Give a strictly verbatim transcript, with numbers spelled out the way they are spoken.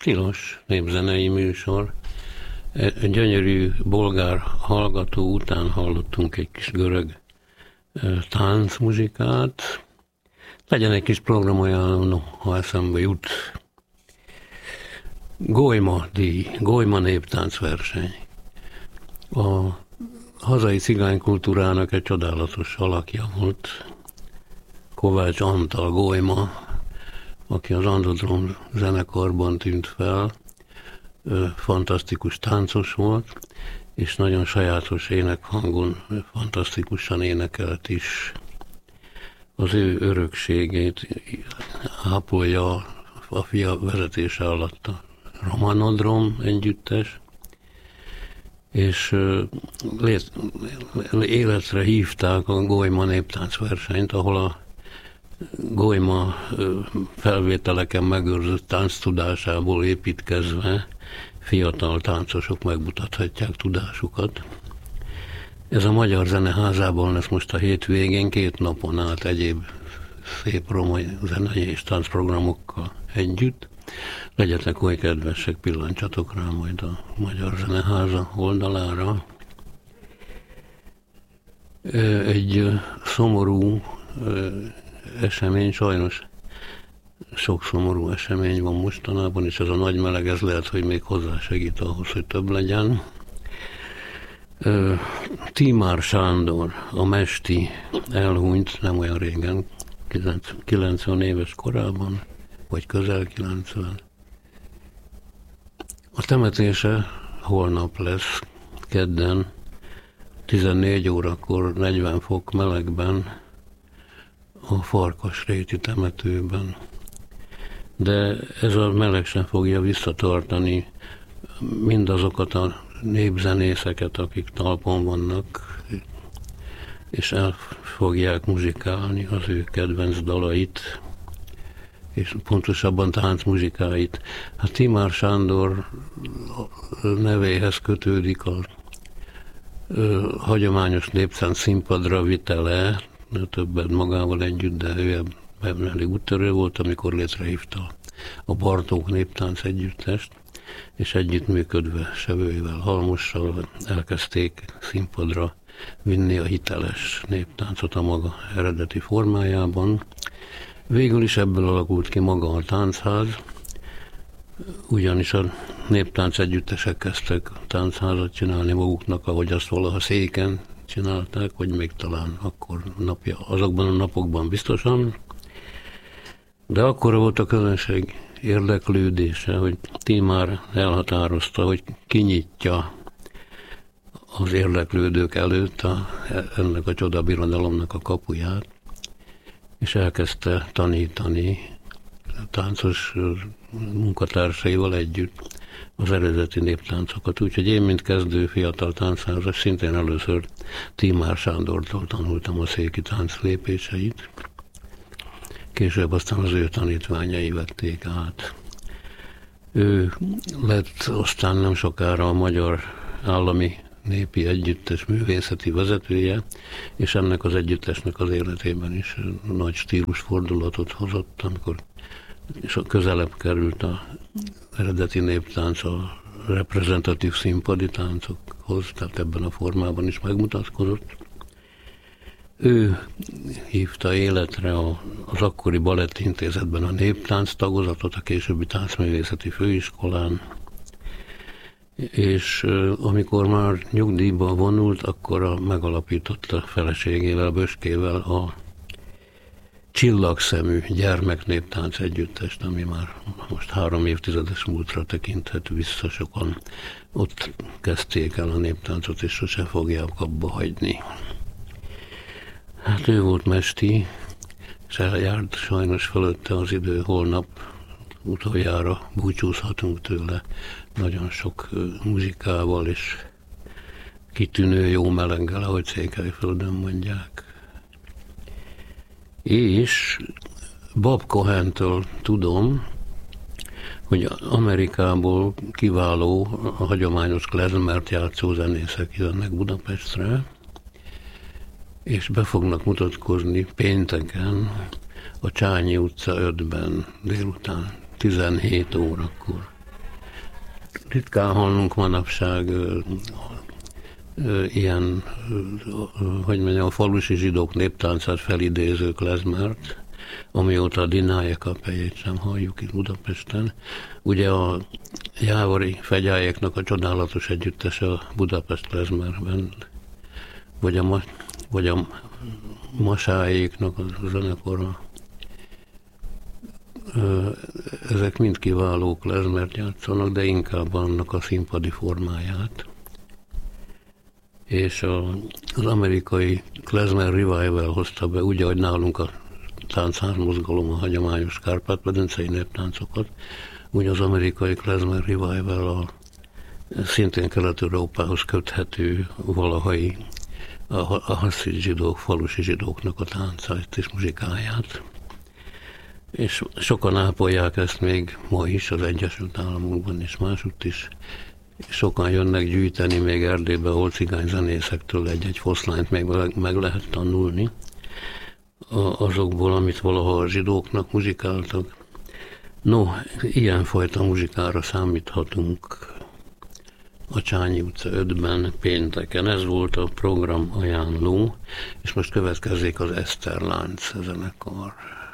tilos népzenei műsor. Egy gyönyörű bolgár hallgató után hallottunk egy kis görög táncmuzsikát. Legyen egy kis programajánló, ha eszembe jut. Golyma díj, Golyma néptáncverseny. A hazai cigánykultúrának egy csodálatos alakja volt. Kovács Antal Golyma, aki az Androdrom zenekarban tűnt fel, fantasztikus táncos volt, és nagyon sajátos énekhangon fantasztikusan énekelt is. Az ő örökségét ápolja a fia vezetése alatt a Romanodrom együttes, és életre hívták a Golyma néptáncversenyt, ahol a Golyma felvételeken megőrzött tánctudásából építkezve fiatal táncosok megmutathatják tudásukat. Ez a Magyar Zeneházában lesz most a hétvégén, két napon át egyéb szép roma zenei és táncprogramokkal együtt. Legyetek oly kedvesek, pillantsatok rá majd a Magyar Zeneháza oldalára. Egy szomorú esemény, sajnos sok szomorú esemény van mostanában, és ez a nagy meleg, ez lehet, hogy még hozzásegít ahhoz, hogy több legyen. Tímár Sándor, a mesti, elhunyt nem olyan régen, kilencven éves korában, vagy közel kilencven. A temetése holnap lesz, kedden, tizennégy órakor, negyven fok melegben, a Farkasréti temetőben. De ez a meleg sem fogja visszatartani mindazokat a népzenészeket, akik talpon vannak, és el fogják muzsikálni az ő kedvenc dalait, és pontosabban táncmuzsikáit. Hát Tímár Sándor nevéhez kötődik a hagyományos néptánc színpadra vitele, többet magával együtt, de ő ebben elég úttörő volt, amikor létrehívta a Bartók néptánc együttest, és együttműködve Sevőivel, Halmossal elkezdték színpadra vinni a hiteles néptáncot a maga eredeti formájában. Végül is ebből alakult ki maga a táncház, ugyanis a néptánc együttesek kezdtek táncházat csinálni maguknak, ahogy azt valaha Széken csinálták, vagy még talán akkor napja, azokban a napokban biztosan. De akkor volt a közönség érdeklődése, hogy Tímár elhatározta, hogy kinyitja az érdeklődők előtt a, ennek a csodabirodalomnak a kapuját, és elkezdte tanítani a táncos munkatársaival együtt az eredeti néptáncokat. Úgyhogy én, mint kezdő fiatal táncházas, szintén először Tímár Sándortól tanultam a széki tánc lépéseit. Később aztán az ő tanítványai vették át. Ő lett aztán nem sokára a Magyar Állami Népi Együttes művészeti vezetője, és ennek az együttesnek az életében is nagy stílusfordulatot hozott, amikor és közelebb került az eredeti néptánc a reprezentatív színpadi táncokhoz, tehát ebben a formában is megmutatkozott. Ő hívta életre az akkori Balettintézetben a néptánc tagozatot, a későbbi táncművészeti főiskolán, és amikor már nyugdíjba vonult, akkor megalapította feleségével, Böskével a Csillagszemű gyermeknéptánc együttest, ami már most három évtizedes múltra tekinthet vissza, sokan ott kezdték el a néptáncot, és sose fogják abba hagyni. Hát ő volt mesti, és eljárt sajnos fölötte az idő, holnap utoljára búcsúzhatunk tőle nagyon sok muzsikával és kitűnő jó meleggel, ahogy Székelyföldön mondják. És Bob Cohentől tudom, hogy Amerikából kiváló, a hagyományos klezmert játszó zenészek jönnek Budapestre, és be fognak mutatkozni pénteken a Csányi utca ötben délután tizenhét órakor. ritkán hallunk manapság ilyen, hogy mondjam, a falusi zsidók néptáncát felidéző klezmert, amióta a Dináje kapelyét sem halljuk itt Budapesten. Ugye a Jávori Fegyályéknak a csodálatos együttese a Budapest klezmerben, vagy a, vagy a Masáéknak a zenekora. Ezek mind kiváló klezmert játszanak, de inkább annak a színpadi formáját. És a, az amerikai klezmer revival hozta be, ugye, hogy nálunk a táncházmozgalom, a hagyományos kárpát-medencei néptáncokat, úgy az amerikai klezmer revival a szintén Kelet-Európához köthető valahai a, a haszid zsidók, falusi zsidóknak a táncát és muzsikáját. És sokan ápolják ezt még ma is az Egyesült Államokban és másutt is. Sokan jönnek gyűjteni még Erdélybe, ahol cigányzenészektől egy-egy foszlányt még meg lehet tanulni azokból, amit valaha a zsidóknak muzsikáltak. No, ilyenfajta muzsikára számíthatunk a Csányi utca ötben pénteken. Ez volt a program ajánló, és most következik az Eszterlánc zenekar.